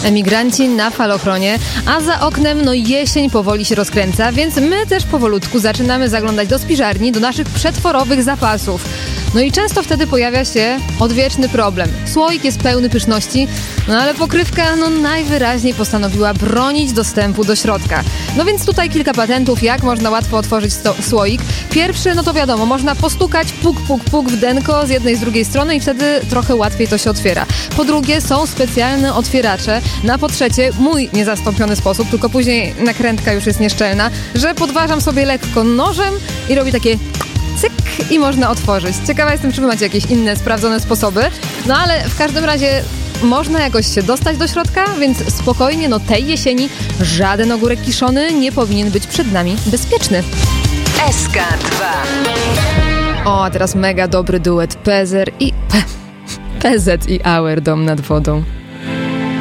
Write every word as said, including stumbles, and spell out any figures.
emigranci na falochronie, a za oknem no jesień powoli się rozkręca, więc my też powolutku zaczynamy zaglądać do spiżarni, do naszych przetworowych zapasów. No i często wtedy pojawia się odwieczny problem. Słoik jest pełny pyszności, no ale pokrywka no najwyraźniej postanowiła bronić dostępu do środka. No więc tutaj kilka patentów, jak można łatwo otworzyć sto- słoik. Pierwszy, no to wiadomo, można postukać puk, puk, puk w denko z jednej i z drugiej strony i wtedy trochę łatwiej to się otwiera. Po drugie, są specjalne otwieracze. Na po trzecie, mój niezastąpiony sposób, tylko później nakrętka już jest nieszczelna, że podważam sobie lekko nożem i robi takie cyk i można otworzyć. Ciekawa jestem, czy wy macie jakieś inne sprawdzone sposoby. No ale w każdym razie można jakoś się dostać do środka, więc spokojnie, no tej jesieni żaden ogórek kiszony nie powinien być przed nami bezpieczny. S K dwa. O, a teraz mega dobry duet Pezer i... P- P Z i Auer, Dom nad wodą.